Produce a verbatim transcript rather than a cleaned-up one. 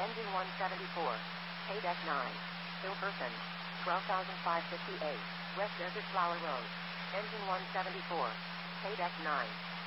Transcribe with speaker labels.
Speaker 1: Engine one seventy-four. K nine. Ilperson. twelve thousand five hundred fifty-eight. West Desert Flower Road. Engine one seventy-four. K nine.